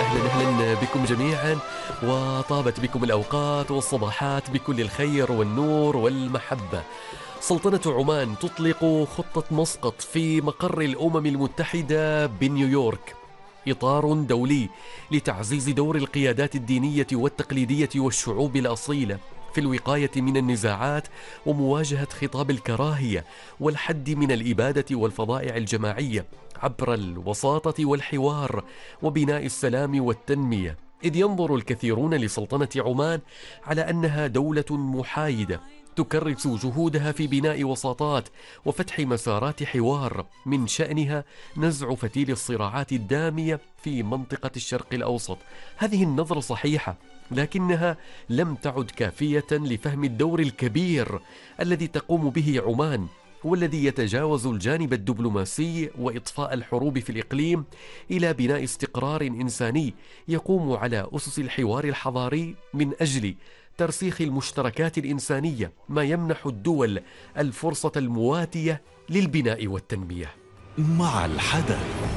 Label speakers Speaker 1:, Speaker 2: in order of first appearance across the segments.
Speaker 1: أهلا بكم جميعا، وطابت بكم الأوقات والصباحات بكل الخير والنور والمحبة. سلطنة عمان تطلق خطة مسقط في مقر الأمم المتحدة بنيويورك، إطار دولي لتعزيز دور القيادات الدينية والتقليدية والشعوب الأصيلة في الوقاية من النزاعات ومواجهة خطاب الكراهية والحد من الإبادة والفظائع الجماعية عبر الوساطة والحوار وبناء السلام والتنمية. إذ ينظر الكثيرون لسلطنة عمان على أنها دولة محايدة تكرس جهودها في بناء وساطات وفتح مسارات حوار من شأنها نزع فتيل الصراعات الدامية في منطقة الشرق الأوسط. هذه النظرة صحيحة، لكنها لم تعد كافية لفهم الدور الكبير الذي تقوم به عمان، والذي يتجاوز الجانب الدبلوماسي وإطفاء الحروب في الإقليم إلى بناء استقرار إنساني يقوم على أسس الحوار الحضاري من أجل ترسيخ المشتركات الإنسانية، ما يمنح الدول الفرصة المواتية للبناء والتنمية.
Speaker 2: مع الحدث.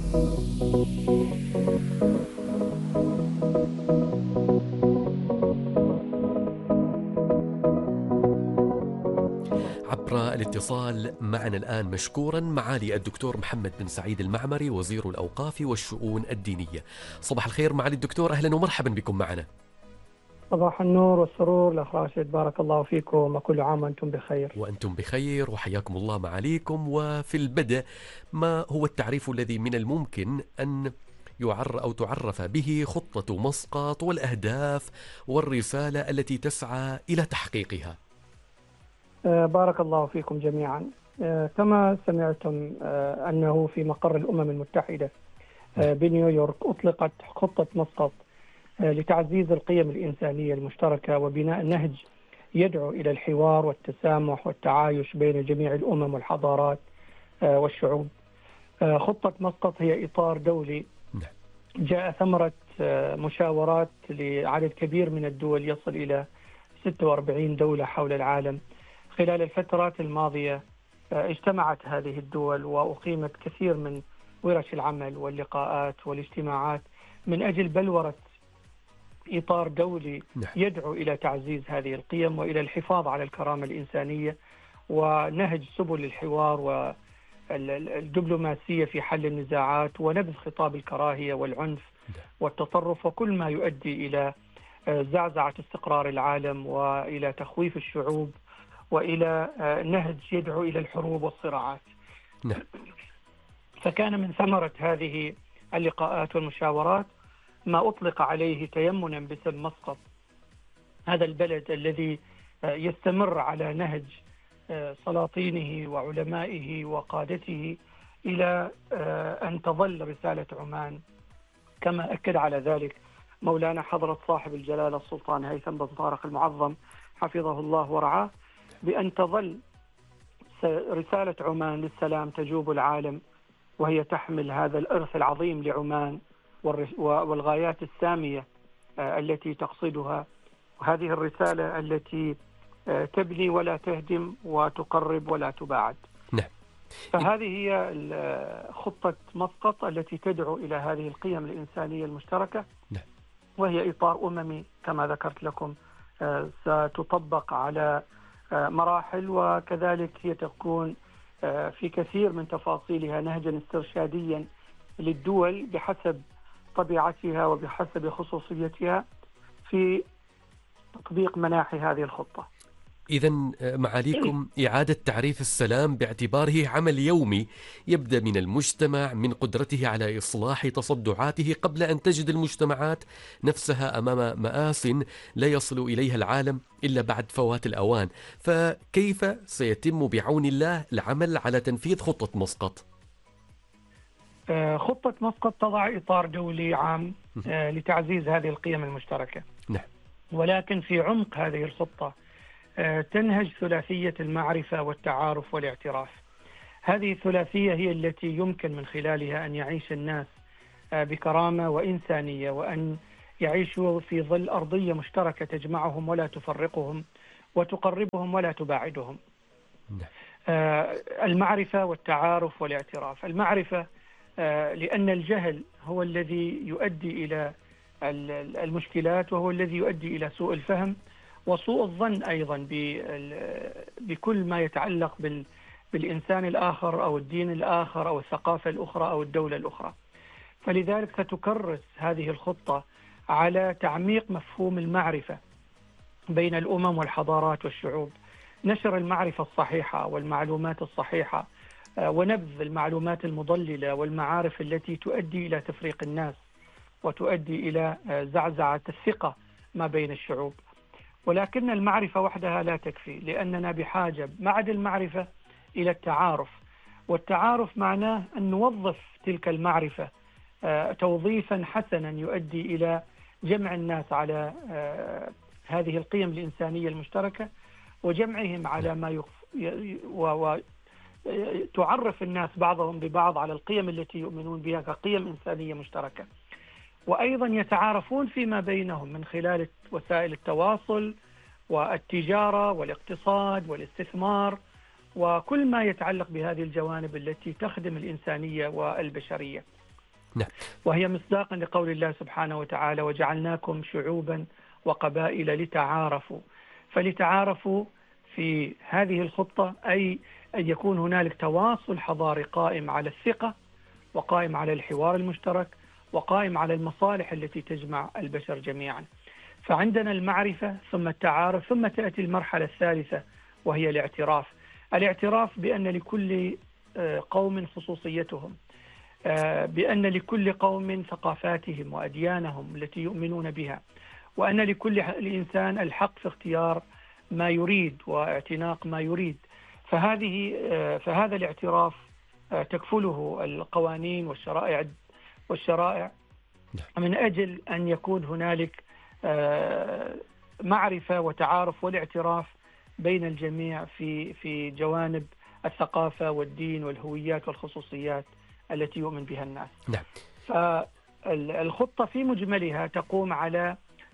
Speaker 1: عبر الاتصال معنا الآن مشكورا معالي الدكتور محمد بن سعيد المعمري، وزير الأوقاف والشؤون الدينية. صباح الخير معالي الدكتور، أهلا ومرحبا بكم معنا.
Speaker 3: صباح النور والسرور الأخ راشد، بارك الله فيكم وكل عام وأنتم بخير.
Speaker 1: وأنتم بخير وحياكم الله معاليكم. وفي البدء، ما هو التعريف الذي من الممكن أن تعرف به خطة مسقط والأهداف والرسالة التي تسعى إلى تحقيقها؟
Speaker 3: بارك الله فيكم جميعا. كما سمعتم أنه في مقر الأمم المتحدة بنيويورك أطلقت خطة مسقط لتعزيز القيم الإنسانية المشتركة وبناء نهج يدعو إلى الحوار والتسامح والتعايش بين جميع الأمم والحضارات والشعوب. خطة مسقط هي إطار دولي جاء ثمرة مشاورات لعدد كبير من الدول، يصل إلى 46 دولة حول العالم. خلال الفترات الماضية اجتمعت هذه الدول وأقيمت كثير من ورش العمل واللقاءات والاجتماعات من أجل بلورة إطار دولي يدعو إلى تعزيز هذه القيم وإلى الحفاظ على الكرامة الإنسانية ونهج سبل الحوار والدبلوماسية في حل النزاعات ونبذ خطاب الكراهية والعنف والتطرف وكل ما يؤدي إلى زعزعة استقرار العالم وإلى تخويف الشعوب وإلى نهج يدعو إلى الحروب والصراعات. فكان من ثمرة هذه اللقاءات والمشاورات ما أطلق عليه تيمنا باسم مسقط، هذا البلد الذي يستمر على نهج سلاطينه وعلمائه وقادته إلى أن تظل رسالة عمان، كما أكد على ذلك مولانا حضرة صاحب الجلالة السلطان هيثم بن طارق المعظم حفظه الله ورعاه، بأن تظل رسالة عمان للسلام تجوب العالم، وهي تحمل هذا الإرث العظيم لعمان والغايات السامية التي تقصدها، وهذه الرسالة التي تبني ولا تهدم وتقرب ولا تباعد. فهذه هي خطة مسقط التي تدعو إلى هذه القيم الإنسانية المشتركة، وهي إطار أممي كما ذكرت لكم ستطبق على مراحل، وكذلك هي تكون في كثير من تفاصيلها نهجا استرشاديا للدول بحسب طبيعتها وبحسب خصوصيتها في تطبيق مناحي هذه الخطة.
Speaker 1: إذن معاليكم إعادة تعريف السلام باعتباره عمل يومي يبدأ من المجتمع، من قدرته على إصلاح تصدعاته قبل أن تجد المجتمعات نفسها أمام مآس لا يصل إليها العالم إلا بعد فوات الأوان. فكيف سيتم بعون الله العمل على تنفيذ خطة مسقط؟
Speaker 3: خطة مسقط تضع إطار دولي عام لتعزيز هذه القيم المشتركة، ولكن في عمق هذه الخطة تنهج ثلاثية المعرفة والتعارف والاعتراف. هذه الثلاثية هي التي يمكن من خلالها أن يعيش الناس بكرامة وإنسانية، وأن يعيشوا في ظل أرضية مشتركة تجمعهم ولا تفرقهم وتقربهم ولا تباعدهم. المعرفة والتعارف والاعتراف. المعرفة لأن الجهل هو الذي يؤدي إلى المشكلات، وهو الذي يؤدي إلى سوء الفهم وسوء الظن أيضا بكل ما يتعلق بالإنسان الآخر أو الدين الآخر أو الثقافة الأخرى أو الدولة الأخرى. فلذلك ستكرس هذه الخطة على تعميق مفهوم المعرفة بين الأمم والحضارات والشعوب، نشر المعرفة الصحيحة والمعلومات الصحيحة، ونبذ المعلومات المضللة والمعارف التي تؤدي إلى تفريق الناس وتؤدي إلى زعزعة الثقة ما بين الشعوب. ولكن المعرفة وحدها لا تكفي، لأننا بحاجة بعد المعرفة إلى التعارف، والتعارف معناه أن نوظف تلك المعرفة توظيفا حسنا يؤدي إلى جمع الناس على هذه القيم الإنسانية المشتركة، وجمعهم على ما تعرف الناس بعضهم ببعض على القيم التي يؤمنون بها كقيم إنسانية مشتركة، وأيضا يتعارفون فيما بينهم من خلال وسائل التواصل والتجارة والاقتصاد والاستثمار وكل ما يتعلق بهذه الجوانب التي تخدم الإنسانية والبشرية.
Speaker 1: نعم.
Speaker 3: وهي مصداقا لقول الله سبحانه وتعالى: وجعلناكم شعوبا وقبائل لتعارفوا. فلتعارفوا في هذه الخطة أي أن يكون هنالك تواصل حضاري قائم على الثقة، وقائم على الحوار المشترك، وقائم على المصالح التي تجمع البشر جميعا. فعندنا المعرفة ثم التعارف، ثم تأتي المرحلة الثالثة وهي الاعتراف. الاعتراف بأن لكل قوم خصوصيتهم، بأن لكل قوم ثقافاتهم وأديانهم التي يؤمنون بها، وأن لكل إنسان الحق في اختيار ما يريد واعتناق ما يريد. فهذا الاعتراف تكفله القوانين والشرائع من أجل أن يكون هنالك معرفة وتعارف والاعتراف بين الجميع في جوانب الثقافة والدين والهويات والخصوصيات التي يؤمن بها الناس.
Speaker 1: نعم.
Speaker 3: فالخطة في مجملها تقوم على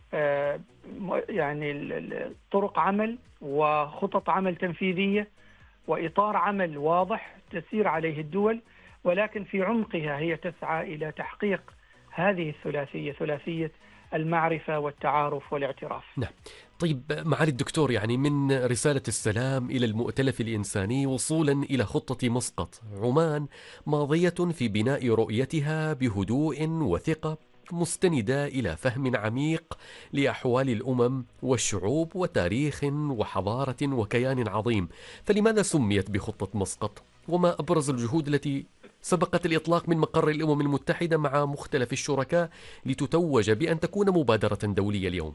Speaker 3: يعني طرق عمل وخطط عمل تنفيذية وإطار عمل واضح تسير عليه الدول، ولكن في عمقها هي تسعى إلى تحقيق هذه الثلاثية، ثلاثية المعرفة والتعارف والاعتراف.
Speaker 1: نعم. طيب معالي الدكتور، يعني من رسالة السلام إلى المؤتلف الإنساني وصولا إلى خطة مسقط، عمان ماضية في بناء رؤيتها بهدوء وثقة، مستندة إلى فهم عميق لأحوال الأمم والشعوب وتاريخ وحضارة وكيان عظيم. فلماذا سميت بخطة مسقط؟ وما أبرز الجهود التي سبقت الإطلاق من مقر الأمم المتحدة مع مختلف الشركاء لتتوج بأن تكون مبادرة دولية اليوم؟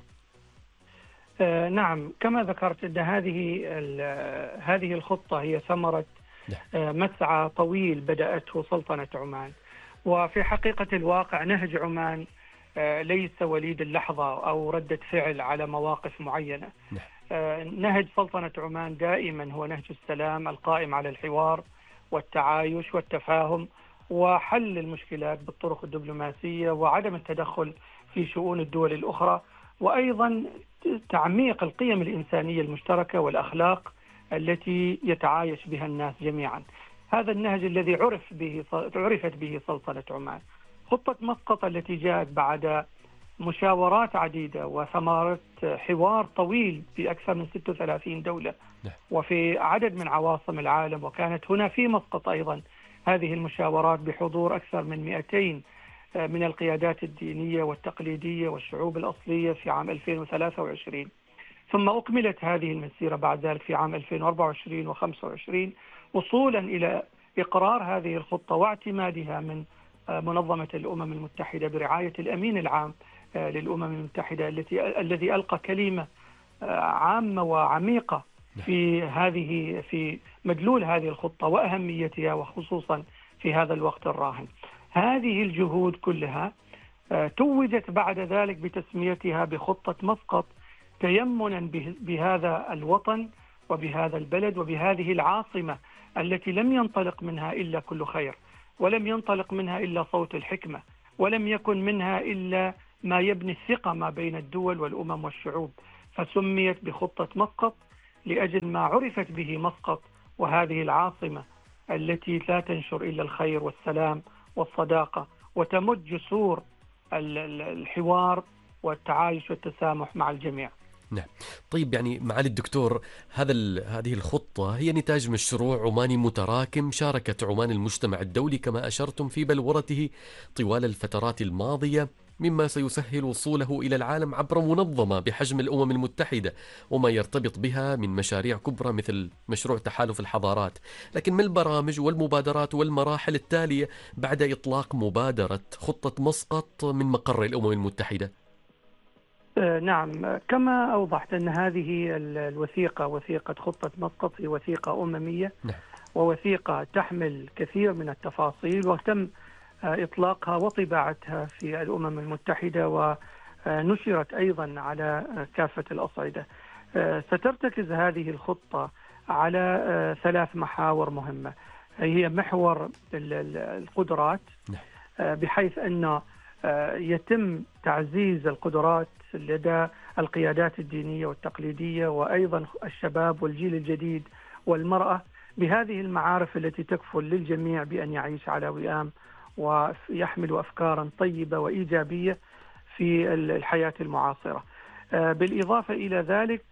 Speaker 3: نعم، كما ذكرت أن هذه الخطة هي ثمرة مسعى طويل بدأته سلطنة عمان، وفي حقيقة الواقع نهج عمان ليس وليد اللحظة أو ردة فعل على مواقف معينة. نهج سلطنة عمان دائما هو نهج السلام القائم على الحوار والتعايش والتفاهم وحل المشكلات بالطرق الدبلوماسية وعدم التدخل في شؤون الدول الأخرى، وأيضا تعميق القيم الإنسانية المشتركة والأخلاق التي يتعايش بها الناس جميعا. هذا النهج الذي عرفت به سلطنة عمان. خطة مسقط التي جاءت بعد مشاورات عديدة وثمرة حوار طويل في أكثر من 36 دولة وفي عدد من عواصم العالم، وكانت هنا في مسقط أيضا هذه المشاورات بحضور أكثر من 200 من القيادات الدينية والتقليدية والشعوب الأصلية في عام 2023. ثم أكملت هذه المسيرة بعد ذلك في عام 2024 و25 وصولا إلى إقرار هذه الخطة واعتمادها من منظمة الأمم المتحدة برعاية الأمين العام للأمم المتحدة الذي ألقى كلمة عامة وعميقة في مدلول هذه الخطة وأهميتها، وخصوصا في هذا الوقت الراهن. هذه الجهود كلها توجت بعد ذلك بتسميتها بخطة مسقط، تيمنا بهذا الوطن وبهذا البلد وبهذه العاصمة التي لم ينطلق منها إلا كل خير، ولم ينطلق منها إلا صوت الحكمة، ولم يكن منها إلا ما يبني الثقة ما بين الدول والأمم والشعوب. فسميت بخطة مسقط لأجل ما عرفت به مسقط، وهذه العاصمة التي لا تنشر إلا الخير والسلام والصداقة، وتمد جسور الحوار والتعايش والتسامح مع الجميع.
Speaker 1: نعم. طيب يعني معالي الدكتور، هذه الخطة هي نتاج مشروع عماني متراكم شاركت عمان المجتمع الدولي كما أشرتم في بلورته طوال الفترات الماضية، مما سيسهل وصوله إلى العالم عبر منظمة بحجم الأمم المتحدة وما يرتبط بها من مشاريع كبرى مثل مشروع تحالف الحضارات. لكن ما البرامج والمبادرات والمراحل التالية بعد إطلاق مبادرة خطة مسقط من مقر الأمم المتحدة؟
Speaker 3: نعم، كما أوضحت أن هذه الوثيقة، وثيقة خطة مسقط، هي وثيقة أممية.
Speaker 1: نعم.
Speaker 3: ووثيقة تحمل كثير من التفاصيل، وتم إطلاقها وطباعتها في الأمم المتحدة، ونشرت أيضا على كافة الأصعدة. سترتكز هذه الخطة على 3 محاور مهمة. هي محور القدرات، بحيث أن يتم تعزيز القدرات لدى القيادات الدينية والتقليدية، وأيضا الشباب والجيل الجديد والمرأة، بهذه المعارف التي تكفل للجميع بأن يعيش على وئام ويحمل أفكارا طيبة وإيجابية في الحياة المعاصرة. بالإضافة إلى ذلك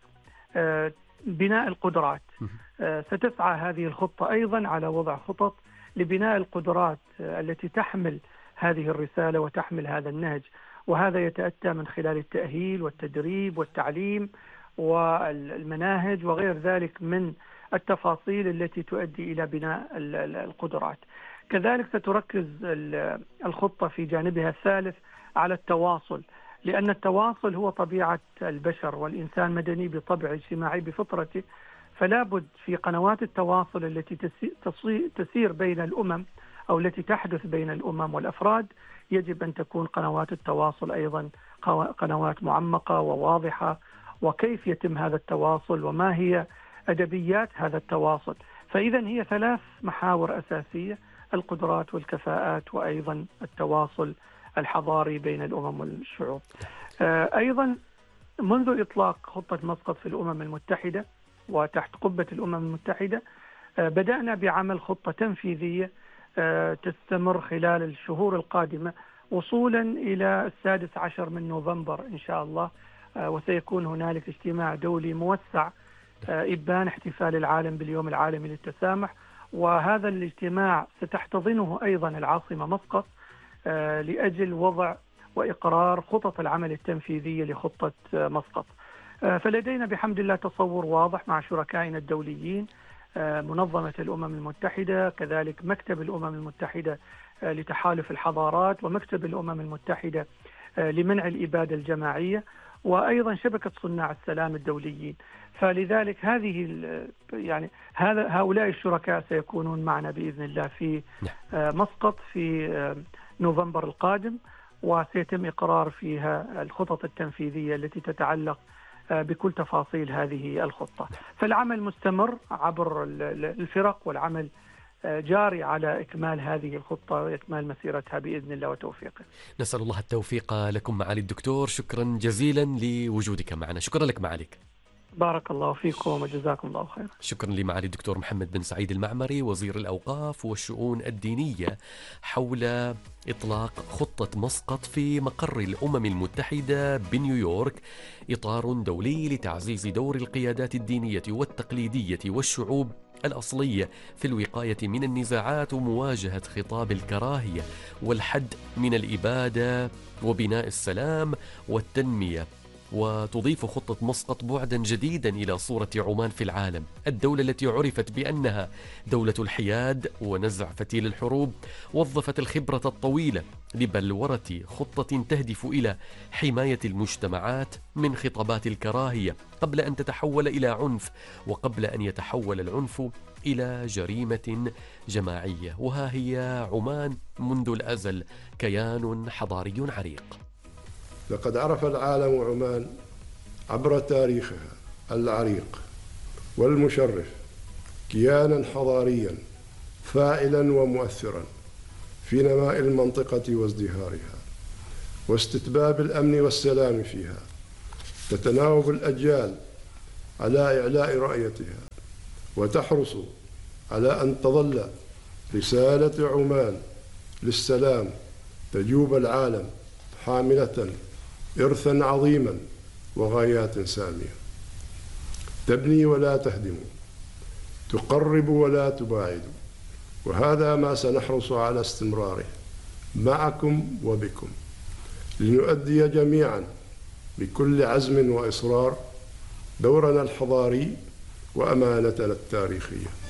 Speaker 3: بناء القدرات. ستسعى هذه الخطة أيضا على وضع خطط لبناء القدرات التي تحمل هذه الرسالة وتحمل هذا النهج، وهذا يتأتى من خلال التأهيل والتدريب والتعليم والمناهج وغير ذلك من التفاصيل التي تؤدي إلى بناء القدرات. كذلك ستركز الخطة في جانبها الثالث على التواصل، لأن التواصل هو طبيعة البشر، والإنسان مدني بطبع، اجتماعي بفطرته، فلا بد في قنوات التواصل التي تسير بين الأمم أو التي تحدث بين الأمم والأفراد، يجب أن تكون قنوات التواصل أيضا قنوات معمقة وواضحة، وكيف يتم هذا التواصل وما هي أدبيات هذا التواصل. فإذا هي 3 محاور أساسية: القدرات والكفاءات، وأيضا التواصل الحضاري بين الأمم والشعوب. أيضا منذ إطلاق خطة مسقط في الأمم المتحدة وتحت قبة الأمم المتحدة، بدأنا بعمل خطة تنفيذية تستمر خلال الشهور القادمة وصولا إلى 16 من نوفمبر إن شاء الله. وسيكون هنالك اجتماع دولي موسع إبان احتفال العالم باليوم العالمي للتسامح، وهذا الاجتماع ستحتضنه أيضا العاصمة مسقط لأجل وضع وإقرار خطط العمل التنفيذية لخطة مسقط. فلدينا بحمد الله تصور واضح مع شركائنا الدوليين، منظمة الأمم المتحدة، كذلك مكتب الأمم المتحدة لتحالف الحضارات، ومكتب الأمم المتحدة لمنع الإبادة الجماعية، وأيضا شبكة صناع السلام الدوليين. فلذلك هؤلاء الشركاء سيكونون معنا بإذن الله في مسقط في نوفمبر القادم، وسيتم إقرار فيها الخطط التنفيذية التي تتعلق بكل تفاصيل هذه الخطة. فالعمل مستمر عبر الفرق، والعمل جاري على إكمال هذه الخطة وإكمال مسيرتها بإذن الله وتوفيقه.
Speaker 1: نسأل الله التوفيق لكم معالي الدكتور. شكرا جزيلا لوجودك معنا. شكرا لك معاليك.
Speaker 3: بارك الله فيكم وجزاكم الله خير.
Speaker 1: شكرا لمعالي الدكتور محمد بن سعيد المعمري، وزير الأوقاف والشؤون الدينية، حول إطلاق خطة مسقط في مقر الأمم المتحدة بنيويورك، إطار دولي لتعزيز دور القيادات الدينية والتقليدية والشعوب الأصلية في الوقاية من النزاعات ومواجهة خطاب الكراهية والحد من الإبادة وبناء السلام والتنمية. وتضيف خطة مسقط بعدا جديدا إلى صورة عمان في العالم، الدولة التي عرفت بأنها دولة الحياد ونزع فتيل الحروب. وظفت الخبرة الطويلة لبلورة خطة تهدف إلى حماية المجتمعات من خطابات الكراهية قبل أن تتحول إلى عنف، وقبل أن يتحول العنف إلى جريمة جماعية. وها هي عمان منذ الأزل كيان حضاري عريق.
Speaker 4: لقد عرف العالم عمان عبر تاريخها العريق والمشرف كيانا حضاريا فاعلا ومؤثرا في نماء المنطقة وازدهارها واستتباب الأمن والسلام فيها، تتناوب الأجيال على إعلاء رؤيتها وتحرص على أن تظل رسالة عمان للسلام تجوب العالم حاملة إرثا عظيما وغايات سامية، تبني ولا تهدم، تقرب ولا تباعد، وهذا ما سنحرص على استمراره معكم وبكم لنؤدي جميعا بكل عزم وإصرار دورنا الحضاري وأمانتنا التاريخية.